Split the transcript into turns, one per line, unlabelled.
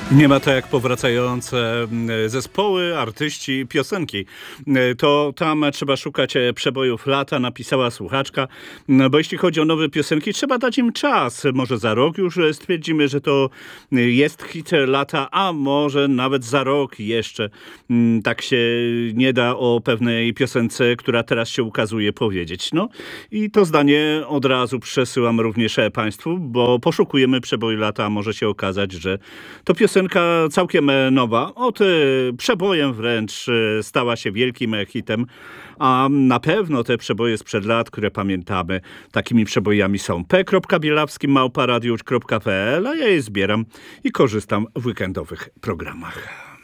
Nie ma to jak powracające zespoły, artyści, piosenki. To tam trzeba szukać przebojów lata, napisała słuchaczka, bo jeśli chodzi o nowe piosenki, trzeba dać im czas. Może za rok już stwierdzimy, że to jest hit lata, a może nawet za rok jeszcze. Tak się nie da o pewnej piosence, która teraz się ukazuje, powiedzieć. No i to zdanie od razu przesyłam również Państwu, bo poszukujemy przeboju lata, a może się okazać, że to piosenka całkiem nowa, przebojem wręcz stała się wielkim hitem, a na pewno te przeboje sprzed lat, które pamiętamy, takimi przebojami są p.bielawski@radiowcz.pl, a ja je zbieram i korzystam w weekendowych programach.